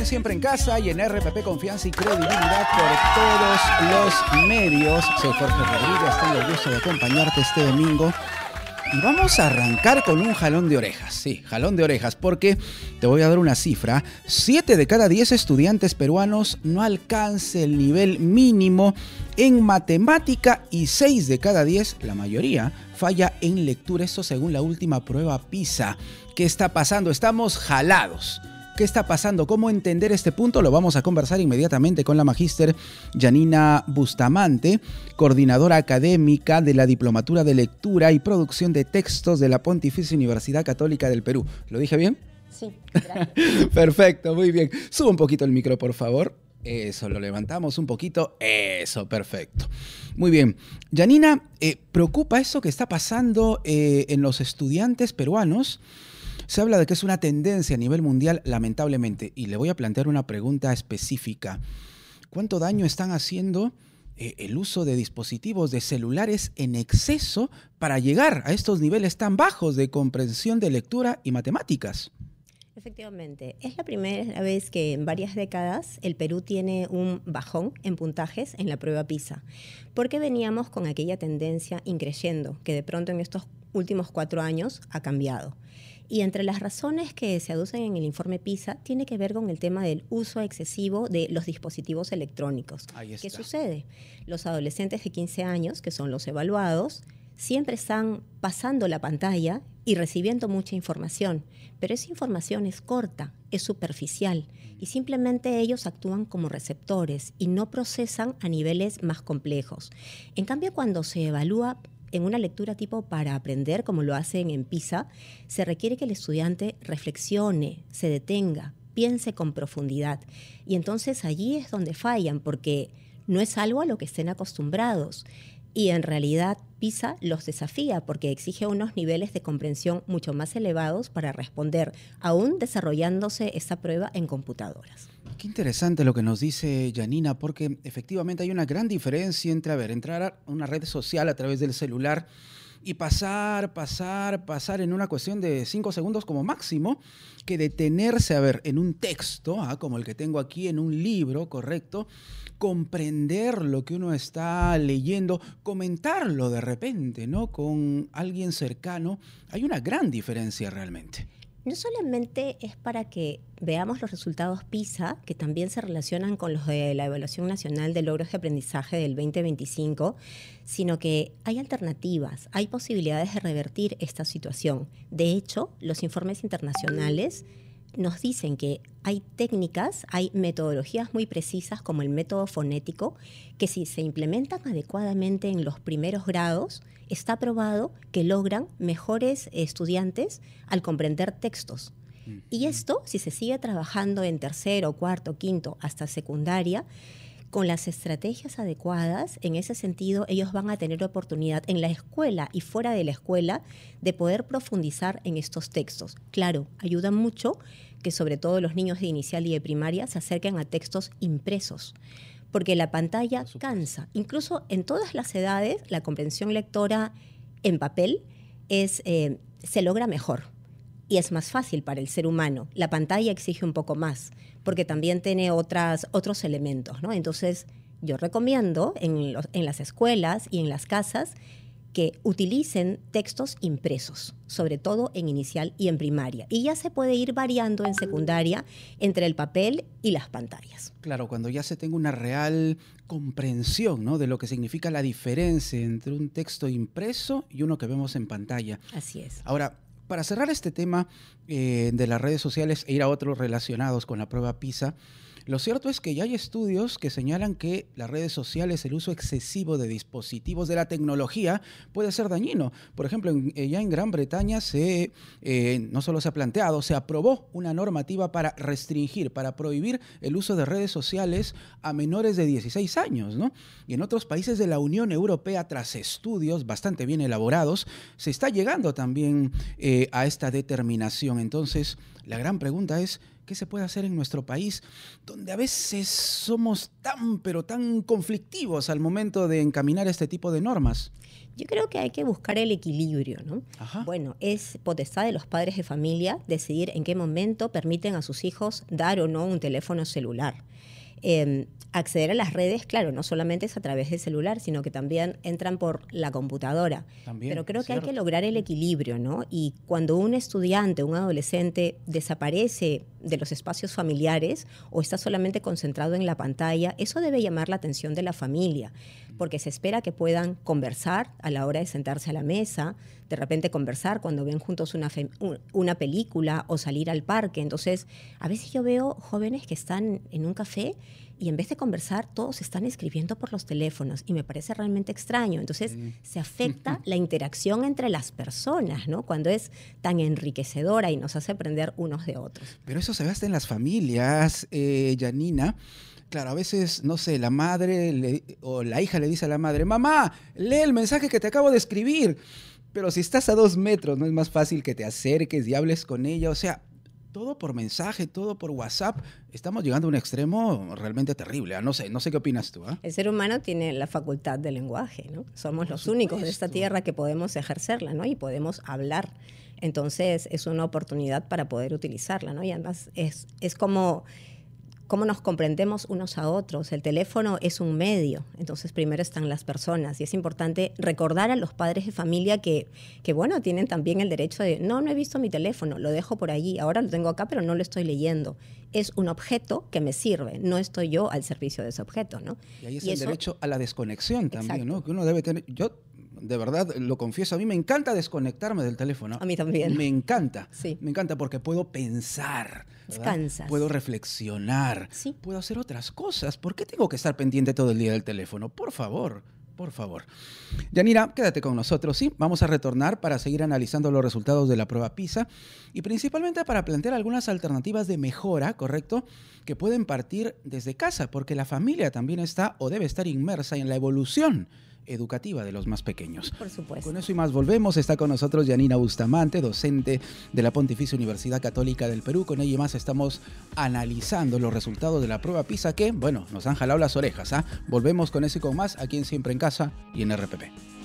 Siempre en casa y en RPP Confianza y Credibilidad por todos los medios. Soy Jorge Rodríguez, tengo el gusto de acompañarte este domingo. Y vamos a arrancar con un jalón de orejas. Sí, jalón de orejas, porque te voy a dar una cifra. 7 de cada 10 estudiantes peruanos no alcanza el nivel mínimo en matemática y 6 de cada 10, la mayoría, falla en lectura. Esto según la última prueba PISA. ¿Qué está pasando? Estamos jalados. ¿Qué está pasando? ¿Cómo entender este punto? Lo vamos a conversar inmediatamente con la magíster Yanina Bustamante, coordinadora académica de la Diplomatura de Lectura y Producción de Textos de la Pontificia Universidad Católica del Perú. ¿Lo dije bien? Sí, gracias. Perfecto, muy bien. Sube un poquito el micro, por favor. Eso, lo levantamos un poquito. Eso, perfecto. Muy bien. Yanina, ¿preocupa eso que está pasando en los estudiantes peruanos? Se habla de que es una tendencia a nivel mundial, lamentablemente, y le voy a plantear una pregunta específica. ¿Cuánto daño están haciendo el uso de dispositivos de celulares en exceso para llegar a estos niveles tan bajos de comprensión de lectura y matemáticas? Efectivamente, es la primera vez que en varias décadas el Perú tiene un bajón en puntajes en la prueba PISA, porque veníamos con aquella tendencia increyendo, que de pronto en estos últimos 4 años ha cambiado. Y entre las razones que se aducen en el informe PISA tiene que ver con el tema del uso excesivo de los dispositivos electrónicos. ¿Qué sucede? Los adolescentes de 15 años, que son los evaluados, siempre están pasando la pantalla y recibiendo mucha información, pero esa información es corta, es superficial y simplemente ellos actúan como receptores y no procesan a niveles más complejos. En cambio, cuando se evalúa en una lectura tipo para aprender, como lo hacen en PISA, se requiere que el estudiante reflexione, se detenga, piense con profundidad. Y entonces allí es donde fallan, porque no es algo a lo que estén acostumbrados. Y en realidad PISA los desafía porque exige unos niveles de comprensión mucho más elevados para responder, aún desarrollándose esta prueba en computadoras. Qué interesante lo que nos dice Yanina, porque efectivamente hay una gran diferencia entre, entrar a una red social a través del celular y pasar en una cuestión de 5 segundos como máximo, que detenerse, en un texto, como el que tengo aquí, en un libro, correcto, comprender lo que uno está leyendo, comentarlo de repente, ¿no? Con alguien cercano. Hay una gran diferencia realmente. No solamente es para que veamos los resultados PISA, que también se relacionan con los de la Evaluación Nacional de Logros de Aprendizaje del 2025, sino que hay alternativas, hay posibilidades de revertir esta situación. De hecho, los informes internacionales nos dicen que hay técnicas, hay metodologías muy precisas como el método fonético, que si se implementan adecuadamente en los primeros grados, está probado que logran mejores estudiantes al comprender textos. Y esto, si se sigue trabajando en tercero, cuarto, quinto, hasta secundaria, con las estrategias adecuadas, en ese sentido, ellos van a tener oportunidad en la escuela y fuera de la escuela de poder profundizar en estos textos. Claro, ayuda mucho que sobre todo los niños de inicial y de primaria se acerquen a textos impresos, porque la pantalla cansa. Incluso en todas las edades, la comprensión lectora en papel se logra mejor. Y es más fácil para el ser humano. La pantalla exige un poco más, porque también tiene otros elementos, ¿no? Entonces, yo recomiendo en las escuelas y en las casas que utilicen textos impresos, sobre todo en inicial y en primaria. Y ya se puede ir variando en secundaria entre el papel y las pantallas. Claro, cuando ya se tenga una real comprensión, ¿no?, de lo que significa la diferencia entre un texto impreso y uno que vemos en pantalla. Así es. Ahora, para cerrar este tema de las redes sociales e ir a otros relacionados con la prueba PISA, lo cierto es que ya hay estudios que señalan que las redes sociales, el uso excesivo de dispositivos de la tecnología puede ser dañino. Por ejemplo, ya en Gran Bretaña no solo se ha planteado, se aprobó una normativa para restringir, para prohibir el uso de redes sociales a menores de 16 años, ¿no? Y en otros países de la Unión Europea, tras estudios bastante bien elaborados, se está llegando también a esta determinación. Entonces, la gran pregunta es, ¿qué se puede hacer en nuestro país, donde a veces somos tan conflictivos al momento de encaminar este tipo de normas? Yo creo que hay que buscar el equilibrio, ¿no? Ajá. Bueno, es potestad de los padres de familia decidir en qué momento permiten a sus hijos dar o no un teléfono celular. Acceder a las redes, claro, no solamente es a través del celular, sino que también entran por la computadora. También, Pero creo que hay cierto. que lograr el equilibrio, ¿no? Y cuando un estudiante, un adolescente desaparece de los espacios familiares o está solamente concentrado en la pantalla, eso debe llamar la atención de la familia, porque se espera que puedan conversar a la hora de sentarse a la mesa, de repente conversar cuando ven juntos una película o salir al parque. Entonces, a veces yo veo jóvenes que están en un café y en vez de conversar, todos están escribiendo por los teléfonos y me parece realmente extraño. Entonces, se afecta la interacción entre las personas, ¿no? Cuando es tan enriquecedora y nos hace aprender unos de otros. Pero eso se ve hasta en las familias, Janina. Claro, a veces, no sé, la madre o la hija le dice a la madre, mamá, lee el mensaje que te acabo de escribir. Pero si estás a 2 metros, ¿no es más fácil que te acerques y hables con ella? O sea, todo por mensaje, todo por WhatsApp. Estamos llegando a un extremo realmente terrible. No sé qué opinas tú. El ser humano tiene la facultad del lenguaje, ¿no? Somos los únicos de esta tierra que podemos ejercerla, ¿no? Y podemos hablar. Entonces, es una oportunidad para poder utilizarla, ¿no? Y además es como cómo nos comprendemos unos a otros. El teléfono es un medio, entonces primero están las personas y es importante recordar a los padres de familia que bueno, tienen también el derecho de no he visto mi teléfono, lo dejo por allí, ahora lo tengo acá pero no lo estoy leyendo. Es un objeto que me sirve, no estoy yo al servicio de ese objeto, ¿no? Y ahí es el derecho a la desconexión también, ¿no? Que uno debe tener. Yo, de verdad, lo confieso, a mí me encanta desconectarme del teléfono. A mí también. Me encanta. Sí. Me encanta porque puedo pensar. Descansas. Puedo reflexionar. Sí. Puedo hacer otras cosas. ¿Por qué tengo que estar pendiente todo el día del teléfono? Por favor. Por favor. Yanira, quédate con nosotros, ¿sí? Vamos a retornar para seguir analizando los resultados de la prueba PISA y principalmente para plantear algunas alternativas de mejora, ¿correcto? Que pueden partir desde casa, porque la familia también está o debe estar inmersa en la evolución educativa de los más pequeños. Por supuesto. Con eso y más volvemos. Está con nosotros Yanina Bustamante, docente de la Pontificia Universidad Católica del Perú. Con ella y más estamos analizando los resultados de la prueba PISA que, bueno, nos han jalado las orejas. Volvemos con eso y con más aquí en Siempre en Casa y en RPP.